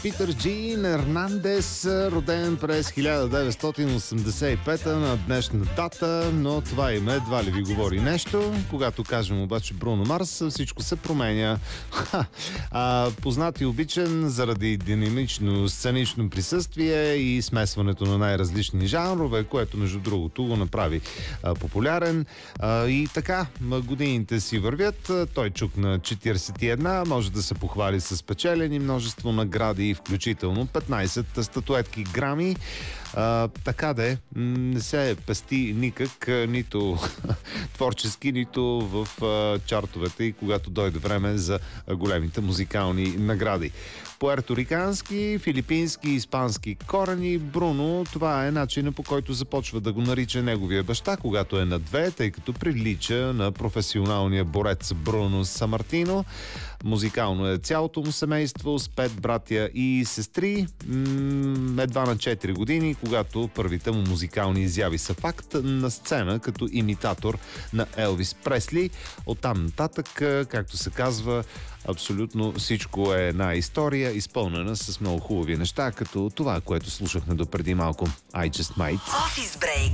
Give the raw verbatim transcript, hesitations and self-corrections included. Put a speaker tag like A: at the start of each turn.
A: Питър Джин Ернандес, роден през хиляда деветстотин осемдесет и пета на днешна дата, но това име едва ли ви говори нещо. Когато кажем обаче Бруно Марс, всичко се променя. А, познат и обичан заради динамично сценично присъствие и смесването на най-различни жанрове, което между другото го направи а, популярен. А, и така, годините си вървят. Той чукна четиридесет и една, може да се похвали с печелени множество награди, включително петнайсет статуетки Грами. А, така де, не се пести никак, нито творчески, нито в а, чартовете и когато дойде време за големите музикални награди. Пуерторикански, филипински, испански корени. Бруно, това е начинът, по който започва да го нарича неговия баща, когато е на две, тъй като прилича на професионалния борец Бруно Самартино. Музикално е цялото му семейство с пет братя и сестри. М- едва на четири години, когато първите му музикални изяви са факт на сцена като имитатор на Елвис Пресли. Оттам нататък, както се казва, абсолютно всичко е една история, изпълнена с много хубави неща, като това, което слушахме допреди малко. I Just Might.
B: Office Break.